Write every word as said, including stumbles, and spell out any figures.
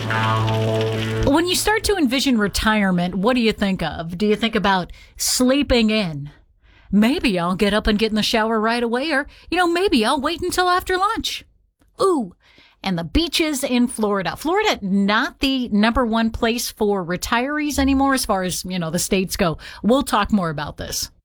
When you start to envision retirement, what do you think of? Do you think about sleeping in? Maybe I'll get up and get in the shower right away, or, you know, maybe I'll wait until after lunch. Ooh, and the beaches in Florida. Florida, not the number one place for retirees anymore as far as, you know, the states go. We'll talk more about this.